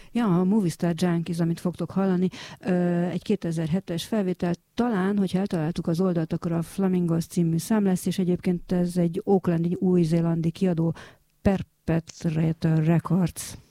Ja, a Movie Star Junkies, amit fogtok hallani, egy 2007-es felvétel, talán, hogyha eltaláltuk az oldalt, akkor a Flamingos című szám lesz, és egyébként ez egy aucklandi, új-zélandi kiadó, Perpetrator Records.